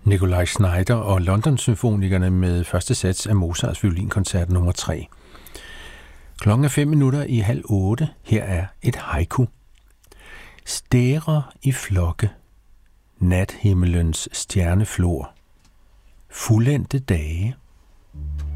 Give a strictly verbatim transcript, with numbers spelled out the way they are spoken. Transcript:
Nikolaj Znaider og London-symfonikerne med første sats af Mozarts violinkoncert nummer tre. Klokken er fem minutter i halv otte. Her er et haiku. Stærer i flokke, nathimmelens stjerneflor, fuldendte dage,